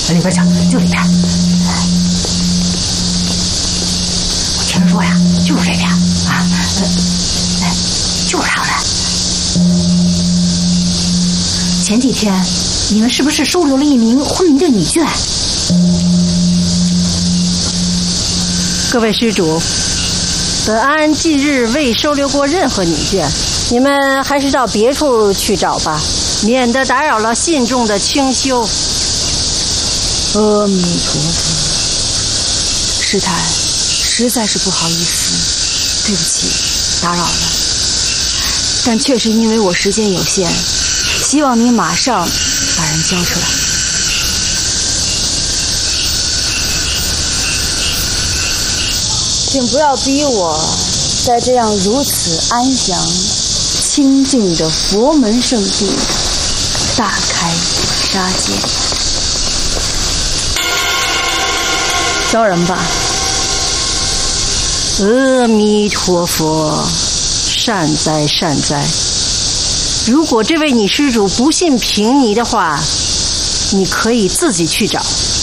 里边讲，就里边。我听说呀，就是这边啊，就是他们。前几天你们是不是收留了一名昏迷的女眷？ 各位施主，本安近日未收留过任何女眷，你们还是到别处去找吧，免得打扰了信众的清修。 阿弥陀佛，师太，实在是不好意思，对不起，打扰了。但确实因为我时间有限，希望您马上把人交出来。请不要逼我在这样如此安详、清静的佛门圣地大开杀戒。招人吧。 阿弥陀佛，善哉善哉。如果这位女施主不信凭你的话，你可以自己去找。